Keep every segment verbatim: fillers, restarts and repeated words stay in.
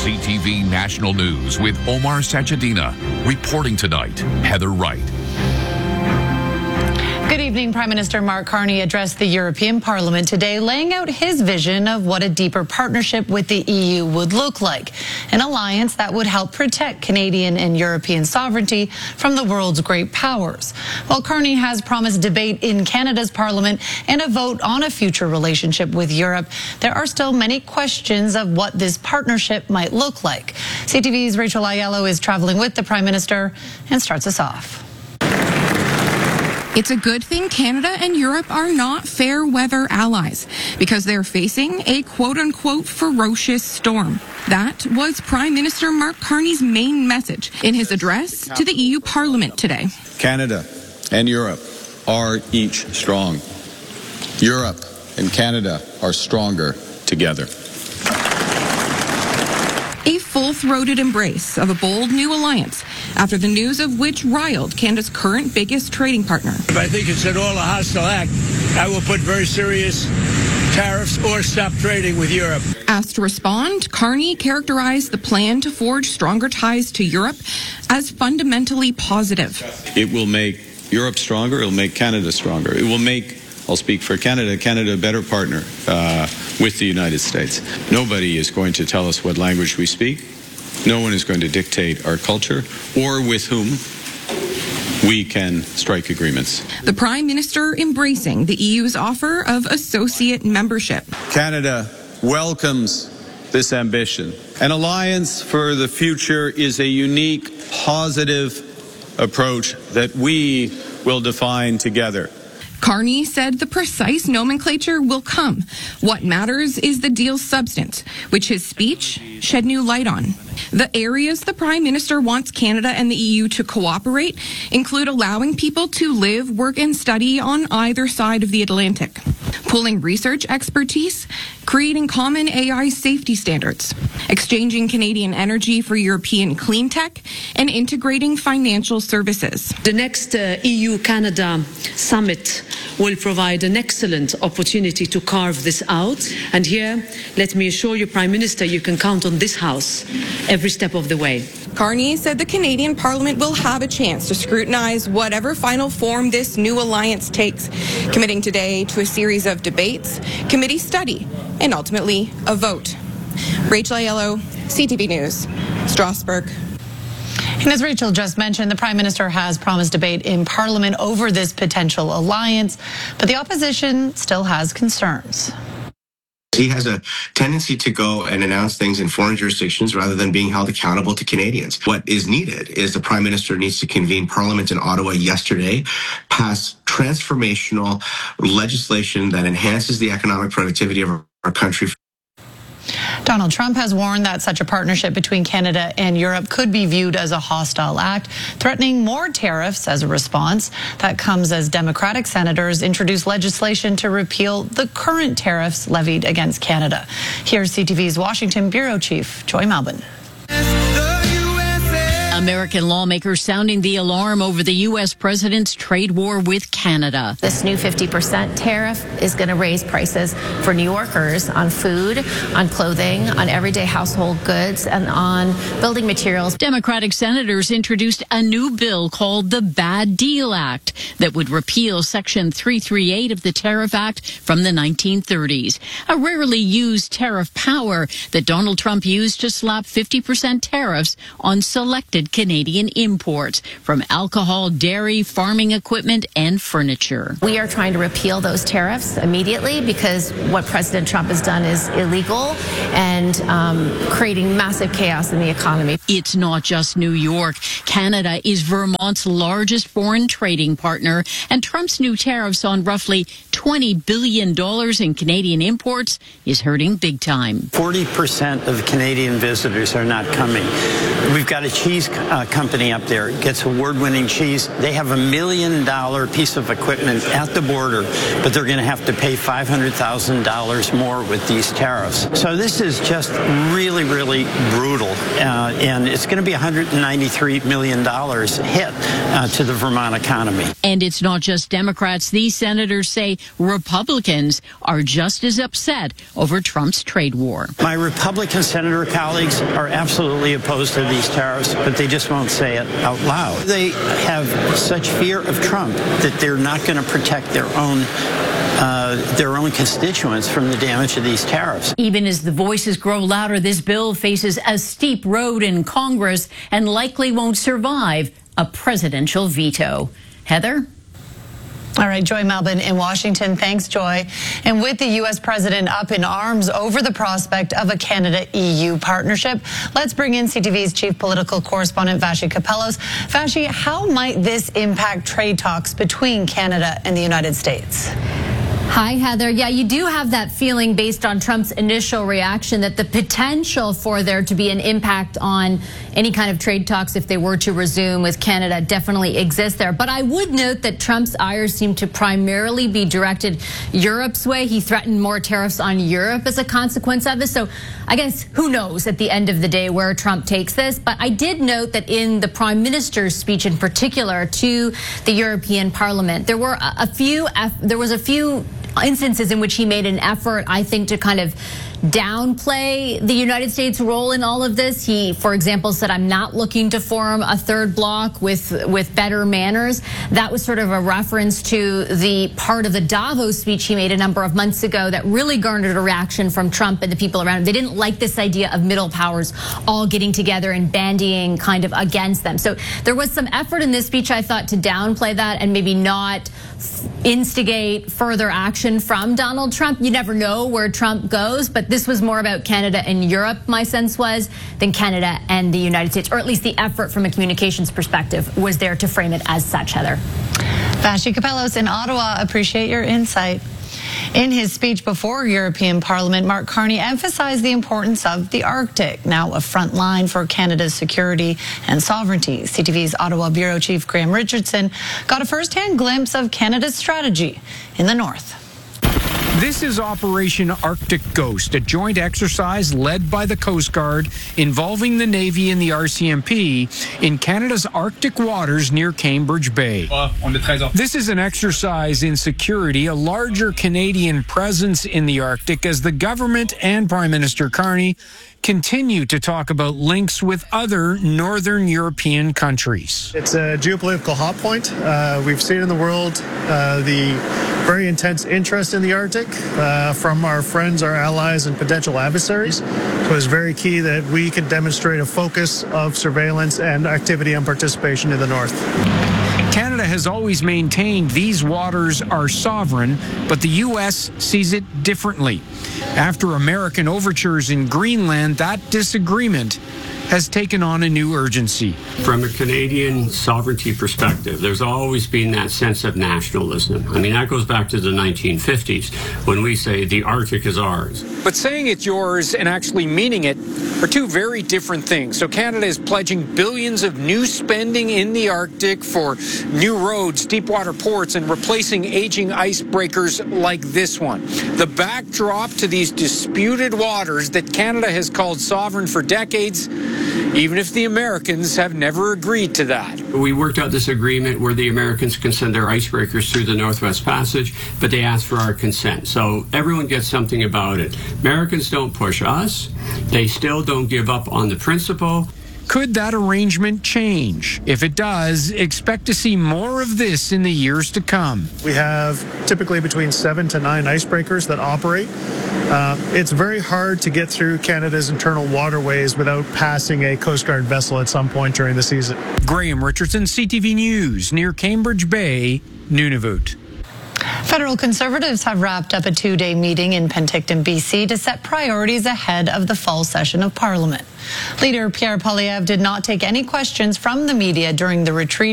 C T V National News with Omar Sajadina. Reporting tonight, Heather Wright. Good evening. Prime Minister Mark Carney addressed the European Parliament today, laying out his vision of what a deeper partnership with the E U would look like. An alliance that would help protect Canadian and European sovereignty from the world's great powers. While Carney has promised debate in Canada's Parliament and a vote on a future relationship with Europe, there are still many questions of what this partnership might look like. C T V's Rachel Aiello is traveling with the Prime Minister and starts us off. It's a good thing Canada and Europe are not fair weather allies because they're facing a quote-unquote ferocious storm. That was Prime Minister Mark Carney's main message in his address to the E U Parliament today. Canada and Europe are each strong. Europe and Canada are stronger together. A full-throated embrace of a bold new alliance after the news of which riled Canada's current biggest trading partner. If I think it's at all a hostile act, I will put very serious tariffs or stop trading with Europe. Asked to respond, Carney characterized the plan to forge stronger ties to Europe as fundamentally positive. It will make Europe stronger. It will make Canada stronger. It will make, I'll speak for Canada, Canada a better partner uh, with the United States. Nobody is going to tell us what language we speak. No one is going to dictate our culture or with whom we can strike agreements. The Prime Minister embracing the E U's offer of associate membership. Canada welcomes this ambition. An alliance for the future is a unique, positive approach that we will define together. Carney said the precise nomenclature will come. What matters is the deal's substance, which his speech shed new light on. The areas the Prime Minister wants Canada and the E U to cooperate include allowing people to live, work, and study on either side of the Atlantic, pooling research expertise, creating common A I safety standards, exchanging Canadian energy for European clean tech, and integrating financial services. The next uh, E U-Canada summit will provide an excellent opportunity to carve this out. And here, let me assure you, Prime Minister, you can count on this House every step of the way. Carney said the Canadian Parliament will have a chance to scrutinize whatever final form this new alliance takes, committing today to a series of debates, committee study, and ultimately a vote. Rachel Aiello, C T V News, Strasbourg. And as Rachel just mentioned, the Prime Minister has promised debate in Parliament over this potential alliance, but the opposition still has concerns. He has a tendency to go and announce things in foreign jurisdictions rather than being held accountable to Canadians. What is needed is the Prime Minister needs to convene Parliament in Ottawa yesterday, pass transformational legislation that enhances the economic productivity of our country. Donald Trump has warned that such a partnership between Canada and Europe could be viewed as a hostile act, threatening more tariffs as a response. That comes as Democratic senators introduce legislation to repeal the current tariffs levied against Canada. Here's C T V's Washington Bureau Chief, Joy Malbon. American lawmakers sounding the alarm over the U S president's trade war with Canada. This new fifty percent tariff is going to raise prices for New Yorkers on food, on clothing, on everyday household goods, and on building materials. Democratic senators introduced a new bill called the Bad Deal Act that would repeal Section three thirty-eight of the Tariff Act from the nineteen thirties, a rarely used tariff power that Donald Trump used to slap fifty percent tariffs on selected Canadian imports from alcohol, dairy, farming equipment, and furniture. We are trying to repeal those tariffs immediately because what President Trump has done is illegal and um, creating massive chaos in the economy. It's not just New York. Canada is Vermont's largest foreign trading partner, and Trump's new tariffs on roughly twenty billion dollars in Canadian imports is hurting big time. forty percent of Canadian visitors are not coming. We've got a cheese uh, company up there. It gets award-winning cheese. They have a million dollar piece of equipment at the border, but they're going to have to pay five hundred thousand dollars more with these tariffs. So this is just really, really brutal. Uh, and it's going to be one hundred ninety-three million dollars hit uh, to the Vermont economy. And it's not just Democrats. These senators say Republicans are just as upset over Trump's trade war. My Republican senator colleagues are absolutely opposed to these tariffs, but they just won't say it out loud. They have such fear of Trump that they're not going to protect their own Uh, their own constituents from the damage of these tariffs. Even as the voices grow louder, this bill faces a steep road in Congress and likely won't survive a presidential veto. Heather? All right, Joy Melvin in Washington. Thanks, Joy. And with the U S president up in arms over the prospect of a Canada-E U partnership, let's bring in C T V's chief political correspondent, Vassy Kapelos. Vassy, how might this impact trade talks between Canada and the United States? Hi, Heather. Yeah, you do have that feeling based on Trump's initial reaction that the potential for there to be an impact on any kind of trade talks if they were to resume with Canada definitely exists there. But I would note that Trump's ire seemed to primarily be directed Europe's way. He threatened more tariffs on Europe as a consequence of this. So I guess who knows at the end of the day where Trump takes this. But I did note that in the Prime Minister's speech in particular to the European Parliament, there were a few, there was a few instances in which he made an effort, I think, to kind of downplay the United States role in all of this. He, for example, said, I'm not looking to form a third bloc with, with better manners. That was sort of a reference to the part of the Davos speech he made a number of months ago that really garnered a reaction from Trump and the people around him. They didn't like this idea of middle powers all getting together and bandying kind of against them. So there was some effort in this speech, I thought, to downplay that and maybe not instigate further action from Donald Trump. You never know where Trump goes, but this was more about Canada and Europe, my sense was, than Canada and the United States, or at least the effort from a communications perspective was there to frame it as such, Heather. Vassy Kapelos in Ottawa, appreciate your insight. In his speech before European Parliament, Mark Carney emphasized the importance of the Arctic, now a front line for Canada's security and sovereignty. C T V's Ottawa Bureau Chief Graham Richardson got a first-hand glimpse of Canada's strategy in the north. This is Operation Arctic Ghost, a joint exercise led by the Coast Guard involving the Navy and the R C M P in Canada's Arctic waters near Cambridge Bay. This is an exercise in security, a larger Canadian presence in the Arctic as the government and Prime Minister Carney continue to talk about links with other northern European countries. It's a geopolitical hot point. Uh, we've seen in the world uh, the very intense interest in the Arctic uh, from our friends, our allies, and potential adversaries. So it's very key that we can demonstrate a focus of surveillance and activity and participation in the north. Canada has always maintained these waters are sovereign, but the U S sees it differently. After American overtures in Greenland, that disagreement has taken on a new urgency. From a Canadian sovereignty perspective, there's always been that sense of nationalism. I mean, that goes back to the nineteen fifties when we say the Arctic is ours. But saying it's yours and actually meaning it are two very different things. So Canada is pledging billions of new spending in the Arctic for new roads, deep water ports, and replacing aging icebreakers like this one. The backdrop to these disputed waters that Canada has called sovereign for decades, even if the Americans have never agreed to that. We worked out this agreement where the Americans can send their icebreakers through the Northwest Passage, but they asked for our consent. So everyone gets something about it. Americans don't push us. They still don't give up on the principle. Could that arrangement change? If it does, expect to see more of this in the years to come. We have typically between seven to nine icebreakers that operate. Uh, it's very hard to get through Canada's internal waterways without passing a Coast Guard vessel at some point during the season. Graham Richardson, C T V News, near Cambridge Bay, Nunavut. Federal Conservatives have wrapped up a two-day meeting in Penticton, B C to set priorities ahead of the fall session of Parliament. Leader Pierre Poilievre did not take any questions from the media during the retreat.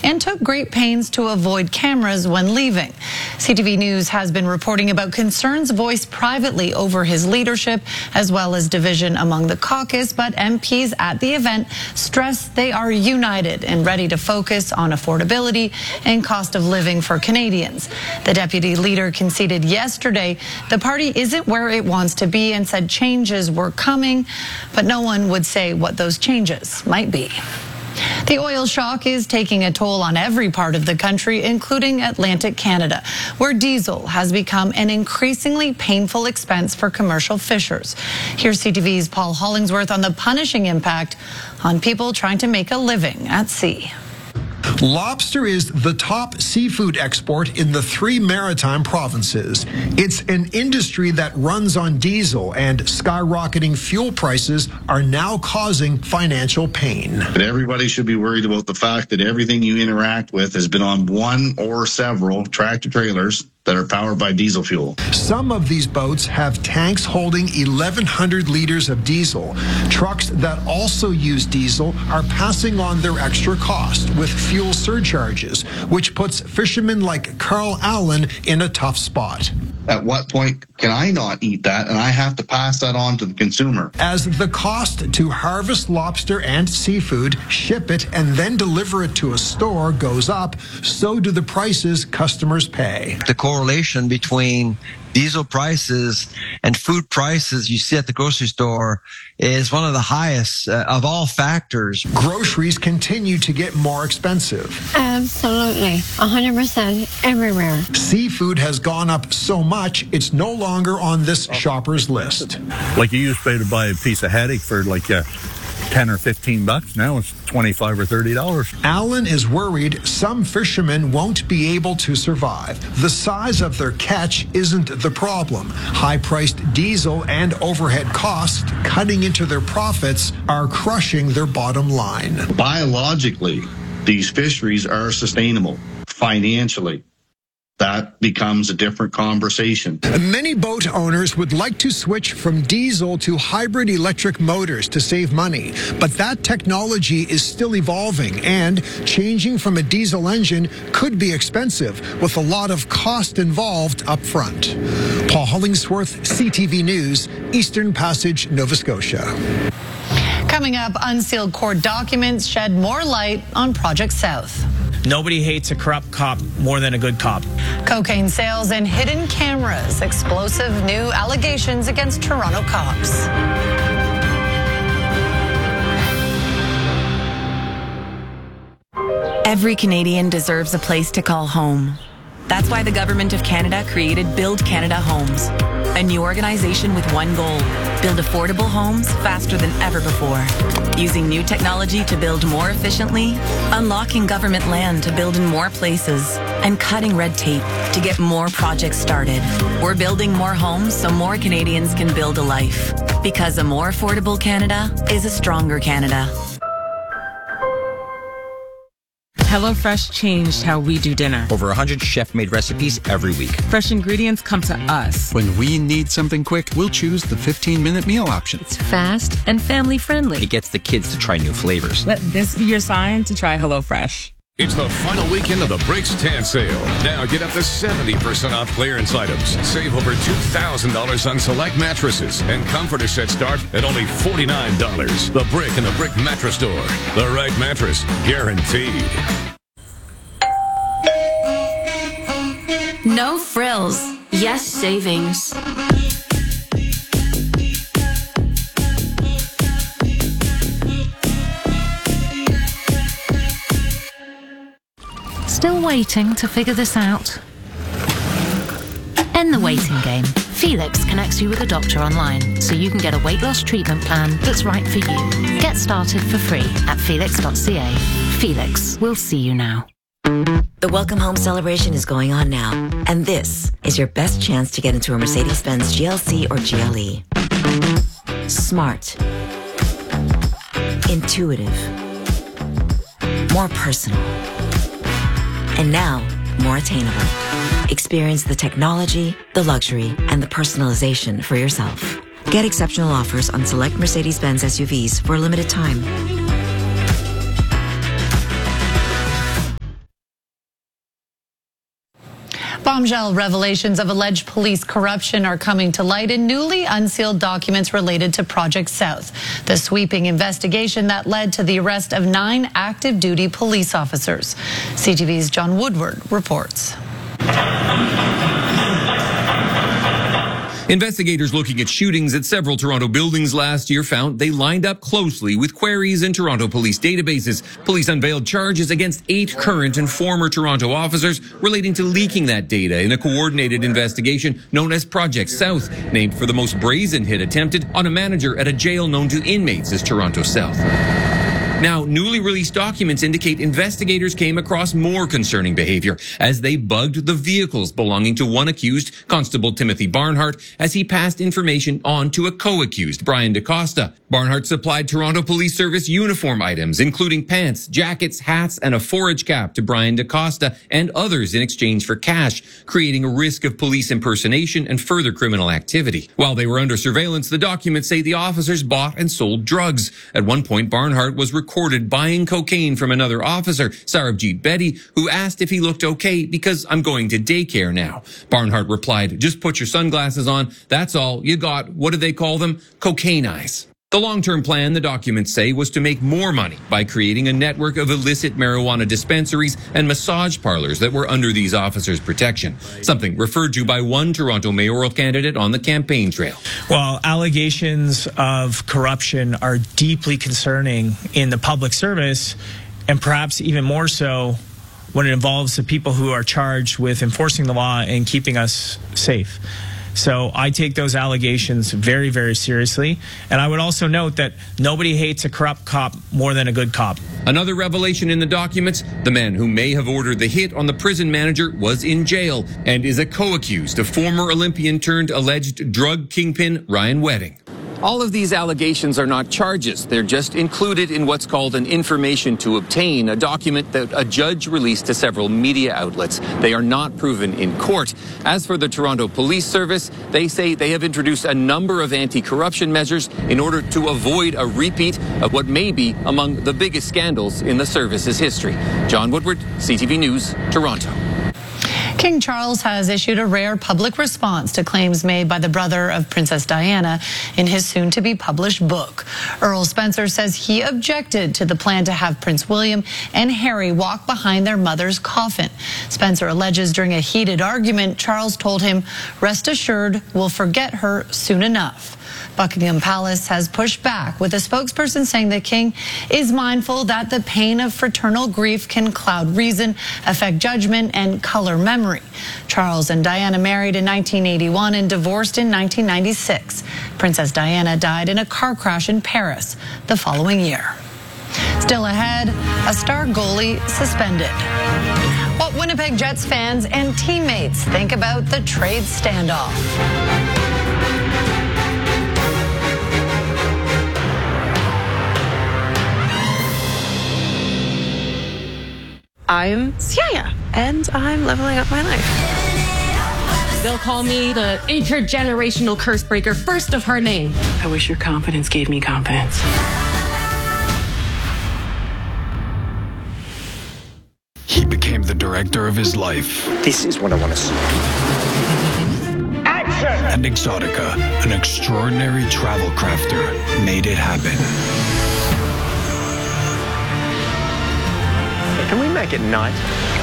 and took great pains to avoid cameras when leaving. C T V News has been reporting about concerns voiced privately over his leadership, as well as division among the caucus, but M Ps at the event stressed they are united and ready to focus on affordability and cost of living for Canadians. The deputy leader conceded yesterday the party isn't where it wants to be and said changes were coming, but no one would say what those changes might be. The oil shock is taking a toll on every part of the country, including Atlantic Canada, where diesel has become an increasingly painful expense for commercial fishers. Here's C T V's Paul Hollingsworth on the punishing impact on people trying to make a living at sea. Lobster is the top seafood export in the three maritime provinces. It's an industry that runs on diesel, and skyrocketing fuel prices are now causing financial pain. But everybody should be worried about the fact that everything you interact with has been on one or several tractor trailers that are powered by diesel fuel. Some of these boats have tanks holding eleven hundred liters of diesel. Trucks that also use diesel are passing on their extra cost with fuel surcharges, which puts fishermen like Carl Allen in a tough spot. At what point can I not eat that and I have to pass that on to the consumer? As the cost to harvest lobster and seafood, ship it, and then deliver it to a store goes up, so do the prices customers pay. The correlation between diesel prices and food prices you see at the grocery store is one of the highest uh, of all factors. Groceries continue to get more expensive. Absolutely. one hundred percent everywhere. Seafood has gone up so much, it's no longer on this shopper's list. Like you used to be able to buy a piece of haddock for like a ten or fifteen bucks. Now it's twenty-five or thirty dollars. Allen is worried some fishermen won't be able to survive. The size of their catch isn't the problem. High-priced diesel and overhead costs cutting into their profits are crushing their bottom line. Biologically, these fisheries are sustainable. Financially, that becomes a different conversation. Many boat owners would like to switch from diesel to hybrid electric motors to save money, but that technology is still evolving, and changing from a diesel engine could be expensive, with a lot of cost involved up front. Paul Hollingsworth, C T V News, Eastern Passage, Nova Scotia. Coming up, unsealed court documents shed more light on Project South. Nobody hates a corrupt cop more than a good cop. Cocaine sales and hidden cameras. Explosive new allegations against Toronto cops. Every Canadian deserves a place to call home. That's why the Government of Canada created Build Canada Homes, a new organization with one goal: build affordable homes faster than ever before. Using new technology to build more efficiently, unlocking government land to build in more places, and cutting red tape to get more projects started. We're building more homes so more Canadians can build a life. Because a more affordable Canada is a stronger Canada. HelloFresh changed how we do dinner. Over one hundred chef-made recipes every week. Fresh ingredients come to us. When we need something quick, we'll choose the fifteen-minute meal option. It's fast and family-friendly. It gets the kids to try new flavors. Let this be your sign to try HelloFresh. It's the final weekend of the Brakes Tan Sale. Now get up to seventy percent off clearance items. Save over two thousand dollars on select mattresses, and comforter sets start at only forty-nine dollars. The Brick and the Brick Mattress Store. The right mattress, guaranteed. No frills. Yes, savings. Still waiting to figure this out? End the waiting game. Felix connects you with a doctor online, so you can get a weight loss treatment plan that's right for you. Get started for free at felix dot c a. Felix, we'll see you now. The Welcome Home celebration is going on now, and this is your best chance to get into a Mercedes-Benz G L C or G L E. Smart. Intuitive. More personal. And now, more attainable. Experience the technology, the luxury, and the personalization for yourself. Get exceptional offers on select Mercedes-Benz S U Vs for a limited time. Bombshell revelations of alleged police corruption are coming to light in newly unsealed documents related to Project South, the sweeping investigation that led to the arrest of nine active duty police officers. C T V's John Woodward reports. Investigators looking at shootings at several Toronto buildings last year found they lined up closely with queries in Toronto police databases. Police unveiled charges against eight current and former Toronto officers relating to leaking that data in a coordinated investigation known as Project South, named for the most brazen hit attempted on a manager at a jail known to inmates as Toronto South. Now, newly released documents indicate investigators came across more concerning behavior as they bugged the vehicles belonging to one accused, Constable Timothy Barnhart, as he passed information on to a co-accused, Brian DaCosta. Barnhart supplied Toronto Police Service uniform items, including pants, jackets, hats, and a forage cap to Brian DaCosta and others in exchange for cash, creating a risk of police impersonation and further criminal activity. While they were under surveillance, the documents say the officers bought and sold drugs. At one point, Barnhart was recorded Recorded buying cocaine from another officer, Sarabjit Bedi, who asked if he looked okay because I'm going to daycare now. Barnhart replied, just put your sunglasses on. That's all. You got, what do they call them? Cocaine eyes. The long-term plan, the documents say, was to make more money by creating a network of illicit marijuana dispensaries and massage parlors that were under these officers' protection, something referred to by one Toronto mayoral candidate on the campaign trail. Well, allegations of corruption are deeply concerning in the public service, and perhaps even more so when it involves the people who are charged with enforcing the law and keeping us safe. So I take those allegations very, very seriously. And I would also note that nobody hates a corrupt cop more than a good cop. Another revelation in the documents, the man who may have ordered the hit on the prison manager was in jail and is a co-accused of former Olympian turned alleged drug kingpin Ryan Wedding. All of these allegations are not charges. They're just included in what's called an information to obtain, a document that a judge released to several media outlets. They are not proven in court. As for the Toronto Police Service, they say they have introduced a number of anti-corruption measures in order to avoid a repeat of what may be among the biggest scandals in the service's history. John Woodward, C T V News, Toronto. King Charles has issued a rare public response to claims made by the brother of Princess Diana in his soon-to-be published book. Earl Spencer says he objected to the plan to have Prince William and Harry walk behind their mother's coffin. Spencer alleges during a heated argument, Charles told him, "Rest assured, we'll forget her soon enough." Buckingham Palace has pushed back, with a spokesperson saying the king is mindful that the pain of fraternal grief can cloud reason, affect judgment, and color memory. Charles and Diana married in nineteen eighty-one and divorced in nineteen ninety-six. Princess Diana died in a car crash in Paris the following year. Still ahead, a star goalie suspended. What Winnipeg Jets fans and teammates think about the trade standoff. I'm Siaya, and I'm leveling up my life. They'll call me the intergenerational curse breaker, first of her name. I wish your confidence gave me confidence. He became the director of his life. This is what I want to see. Action! And Exotica, an extraordinary travel crafter, made it happen. Can we make it night?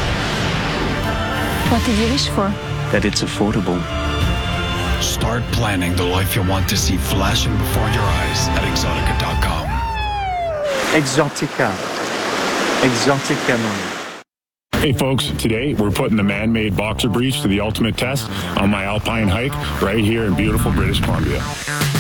What did you wish for? That it's affordable. Start planning the life you want to see flashing before your eyes at exotica dot com. Exotica. Exotica, man. Hey folks, today we're putting the man-made boxer briefs to the ultimate test on my alpine hike right here in beautiful British Columbia.